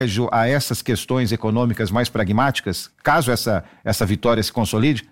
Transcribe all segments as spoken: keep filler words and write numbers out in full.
a essas questões econômicas mais pragmáticas, caso essa, essa vitória se consolide?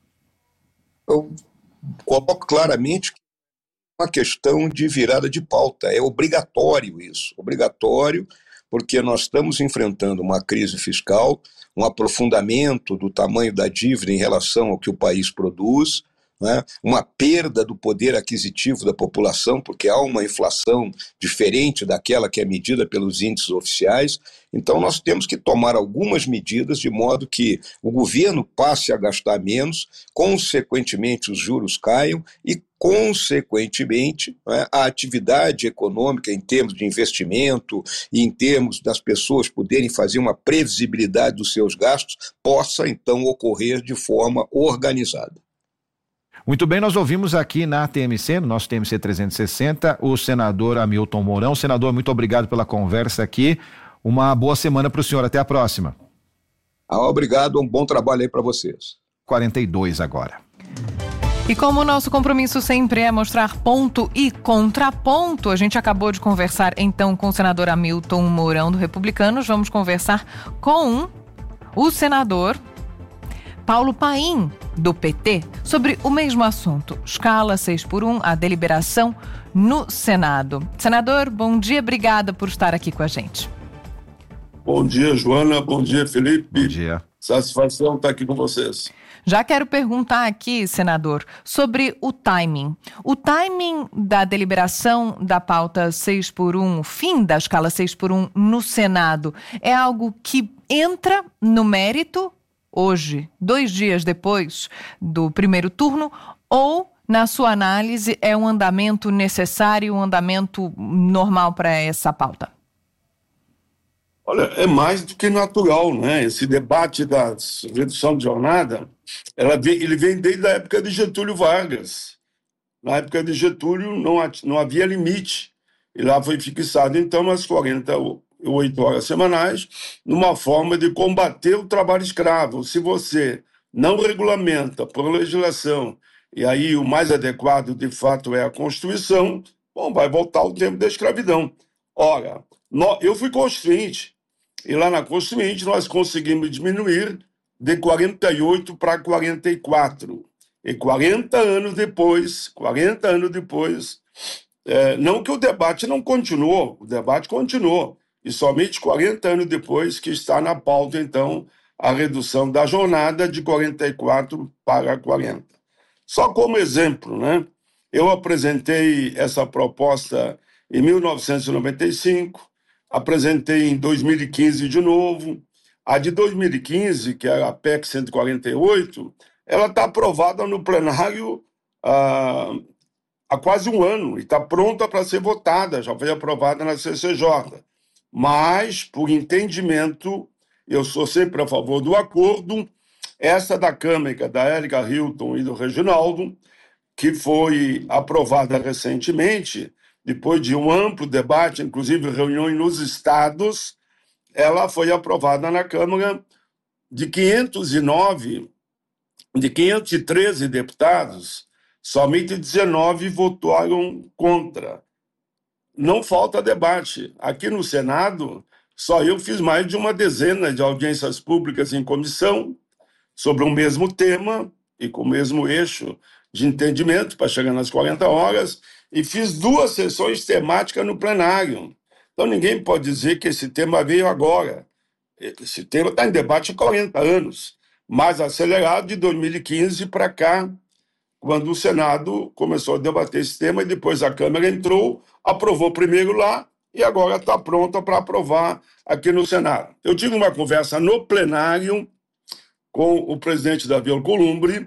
Eu coloco claramente que é uma questão de virada de pauta, é obrigatório isso, obrigatório, porque nós estamos enfrentando uma crise fiscal, um aprofundamento do tamanho da dívida em relação ao que o país produz, né? Uma perda do poder aquisitivo da população, porque há uma inflação diferente daquela que é medida pelos índices oficiais. Então nós temos que tomar algumas medidas de modo que o governo passe a gastar menos, consequentemente os juros caiam e, consequentemente, né, a atividade econômica em termos de investimento e em termos das pessoas poderem fazer uma previsibilidade dos seus gastos possa então ocorrer de forma organizada. Muito bem, nós ouvimos aqui na T M C, no nosso T M C trezentos e sessenta, o senador Hamilton Mourão. Senador, muito obrigado pela conversa aqui. Uma boa semana para o senhor. Até a próxima. Ah, obrigado, um bom trabalho aí para vocês. quarenta e dois agora. E como o nosso compromisso sempre é mostrar ponto e contraponto, a gente acabou de conversar então com o senador Hamilton Mourão do Republicanos. Vamos conversar com o senador Paulo Paim, do P T, sobre o mesmo assunto. Escala seis por um, a deliberação no Senado. Senador, bom dia, obrigada por estar aqui com a gente. Bom dia, Joana, bom dia, Felipe. Bom dia. Satisfação estar aqui com vocês. Já quero perguntar aqui, senador, sobre o timing. O timing da deliberação da pauta seis por um, o fim da escala seis por um no Senado, é algo que entra no mérito hoje, dois dias depois do primeiro turno, ou, na sua análise, é um andamento necessário, um andamento normal para essa pauta? Olha, é mais do que natural, né? Esse debate da redução de jornada, ela vem, ele vem desde a época de Getúlio Vargas. Na época de Getúlio não, não havia limite, e lá foi fixado, então, as quarenta e oito horas semanais, numa forma de combater o trabalho escravo. Se você não regulamenta por legislação, e aí o mais adequado, de fato, é a Constituição, bom, vai voltar o tempo da escravidão. Ora, eu fui constituinte, e lá na Constituinte nós conseguimos diminuir de quarenta e oito para quarenta e quatro. E quarenta anos depois, quarenta anos depois, é, não que o debate não continuou, o debate continuou, e somente quarenta anos depois que está na pauta, então, a redução da jornada de quarenta e quatro para quarenta. Só como exemplo, né? Eu apresentei essa proposta em mil novecentos e noventa e cinco, apresentei em dois mil e quinze de novo. A de dois mil e quinze, que é a P E C cento e quarenta e oito, ela está aprovada no plenário ah, há quase um ano e está pronta para ser votada, já foi aprovada na C C J. Mas, por entendimento, eu sou sempre a favor do acordo, essa da Câmara, da Érica Hilton e do Reginaldo, que foi aprovada recentemente, depois de um amplo debate, inclusive reuniões nos estados, ela foi aprovada na Câmara de quinhentos e nove, de quinhentos e treze deputados, somente dezenove votaram contra. Não falta debate. Aqui no Senado, só eu fiz mais de uma dezena de audiências públicas em comissão sobre o mesmo tema e com o mesmo eixo de entendimento para chegar nas quarenta horas, e fiz duas sessões temáticas no plenário. Então ninguém pode dizer que esse tema veio agora. Esse tema está em debate há quarenta anos, mais acelerado de dois mil e quinze para cá, quando o Senado começou a debater esse tema e depois a Câmara entrou, aprovou primeiro lá e agora está pronta para aprovar aqui no Senado. Eu tive uma conversa no plenário com o presidente Davi Alcolumbre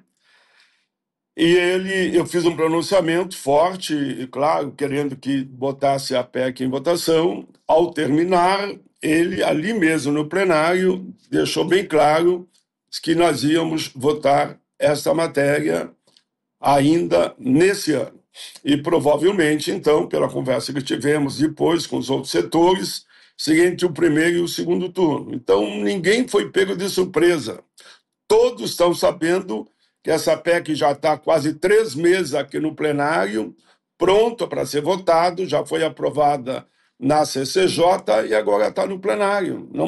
e ele, eu fiz um pronunciamento forte e, claro, querendo que botasse a P E C em votação. Ao terminar, ele, ali mesmo no plenário, deixou bem claro que nós íamos votar essa matéria ainda nesse ano. E provavelmente, então, pela conversa que tivemos depois com os outros setores, seria entre o primeiro e o segundo turno. Então, ninguém foi pego de surpresa. Todos estão sabendo que essa P E C já está há quase três meses aqui no plenário, pronta para ser votado, já foi aprovada na C C J e agora está no plenário. Não